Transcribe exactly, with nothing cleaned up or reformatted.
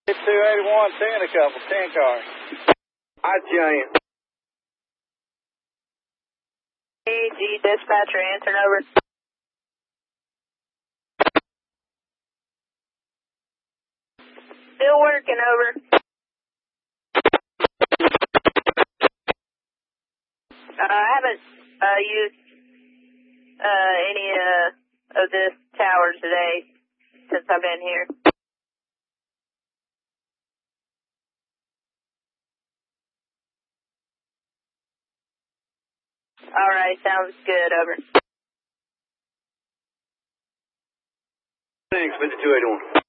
two eighty-one, ten a couple, ten cars. I giant. A G dispatcher answering over. Still working over. Uh, I haven't uh, used uh, any uh, of this tower today since I've been here. All right, sounds good. Over. Thanks, Mister two eighty-one.